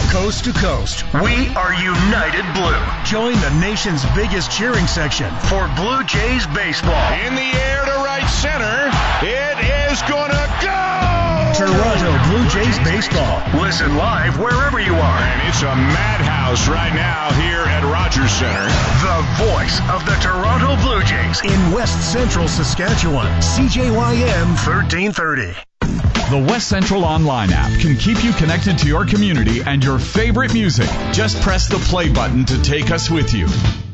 coast to coast, we are United Blue. Join the nation's biggest cheering section for Blue Jays baseball. In the air to right center. It is gonna go! Toronto Blue Jays baseball. Listen live wherever you are. And it's a madhouse right now here at Rogers Center. The voice of the Toronto Blue Jays in West Central Saskatchewan. CJYM 1330. The West Central Online app can keep you connected to your community and your favorite music. Just press the play button to take us with you.